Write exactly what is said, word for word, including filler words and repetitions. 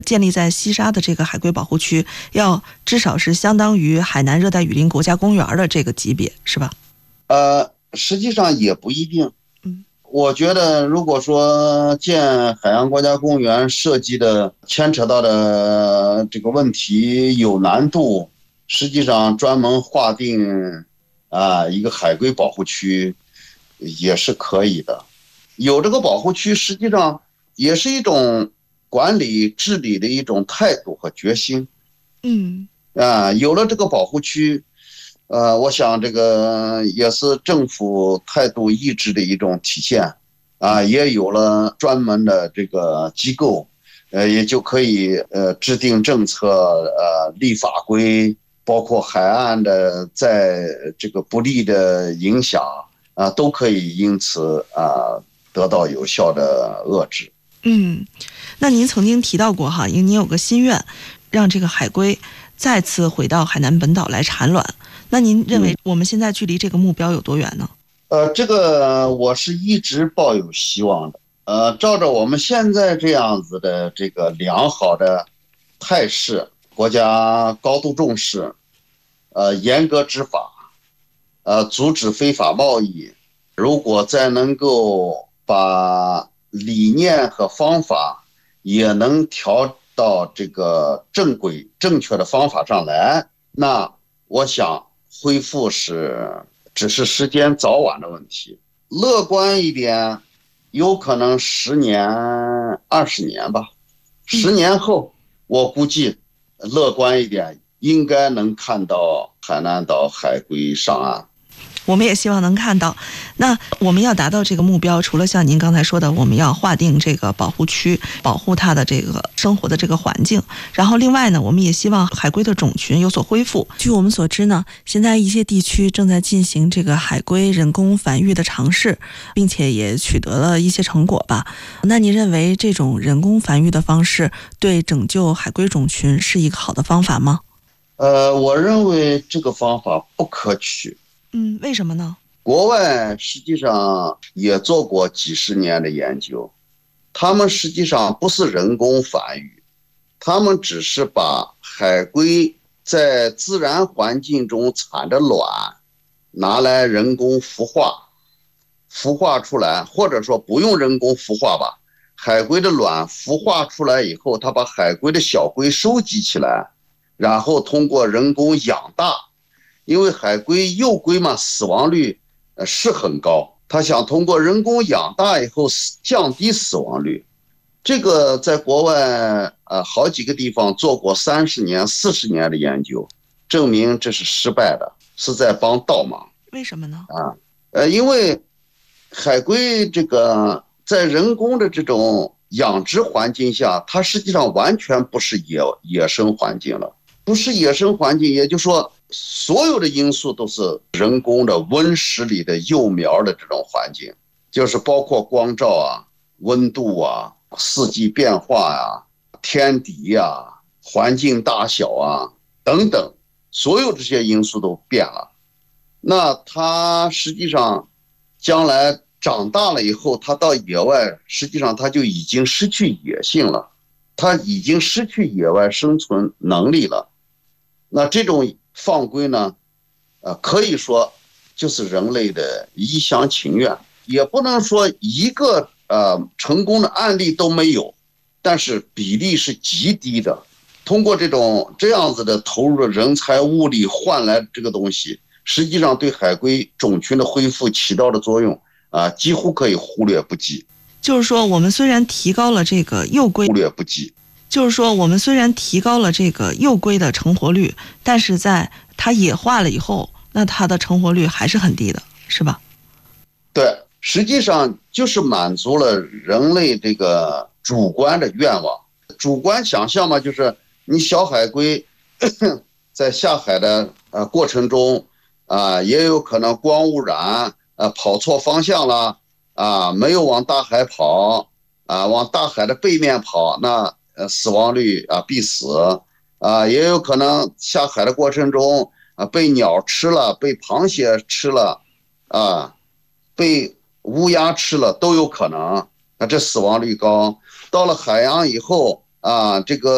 建立在西沙的这个海龟保护区，要至少是相当于海南热带雨林国家公园的这个级别，是吧？ 呃，实际上也不一定。 嗯， 我觉得如果说建海洋国家公园涉及的牵扯到的这个问题有难度，实际上专门划定啊一个海龟保护区也是可以的。有这个保护区，实际上也是一种管理治理的一种态度和决心。 嗯， 啊，有了这个保护区，呃，我想这个也是政府态度意志的一种体现，啊，也有了专门的这个机构，呃，也就可以呃制定政策，呃，立法规，包括海岸的在这个不利的影响啊，都可以因此啊得到有效的遏制。 嗯，那您曾经提到过哈，因为您有个心愿，让这个海龟再次回到海南本岛来产卵。那您认为我们现在距离这个目标有多远呢？ 呃，这个我是一直抱有希望的。呃，照着我们现在这样子的这个良好的态势，国家高度重视，呃，严格执法，呃，阻止非法贸易。如果再能够把理念和方法也能调到这个正轨、正确的方法上来，那我想恢复是只是时间早晚的问题。乐观一点，有可能十年、二十年吧。十年后，我估计乐观一点，应该能看到海南岛海龟上岸。 我们也希望能看到。那我们要达到这个目标，除了像您刚才说的，我们要划定这个保护区，保护它的这个生活的这个环境，然后另外呢，我们也希望海龟的种群有所恢复。据我们所知呢，现在一些地区正在进行这个海龟人工繁育的尝试，并且也取得了一些成果吧。那您认为这种人工繁育的方式对拯救海龟种群是一个好的方法吗？ 呃，我认为这个方法不可取。 嗯，为什么呢？ 国外实际上也做过几十年的研究，他们实际上不是人工繁育，他们只是把海龟在自然环境中产的卵拿来人工孵化，孵化出来，或者说不用人工孵化吧，海龟的卵孵化出来以后，他把海龟的小龟收集起来，然后通过人工养大。因为海龟幼龟嘛，死亡率呃是很高，他想通过人工养大以后降低死亡率。这个在国外呃好几个地方做过三十年、四十年的研究，证明这是失败的，是在帮倒忙。 为什么呢？ 啊，呃，因为海龟这个在人工的这种养殖环境下，它实际上完全不是野野生环境了，不是野生环境，也就是说。所有的因素都是人工的温室里的幼苗的这种环境，就是包括光照啊、温度啊、四季变化呀、天敌呀、环境大小啊等等，所有这些因素都变了。那它实际上将来长大了以后，它到野外，实际上它就已经失去野性了，它已经失去野外生存能力了。那这种放归呢，呃，可以说就是人类的一厢情愿，也不能说一个呃成功的案例都没有，但是比例是极低的。通过这种这样子的投入的人才物力换来这个东西，实际上对海龟种群的恢复起到的作用啊、呃，几乎可以忽略不计。 就是说，我们虽然提高了这个幼龟， 忽略不计。 就是说，我们虽然提高了这个幼龟的成活率，但是在它野化了以后，那它的成活率还是很低的，是吧？ 对，实际上就是满足了人类这个主观的愿望。主观想象嘛，就是你小海龟在下海的呃过程中啊、呃，也有可能光污染，呃，跑错方向了啊，没有往大海跑啊，往大海的背面跑，那呃死亡率啊必死啊，也有可能下海的过程中啊被鸟吃了，被螃蟹吃了啊，被乌鸦吃了都有可能，那这死亡率高。到了海洋以后啊，这个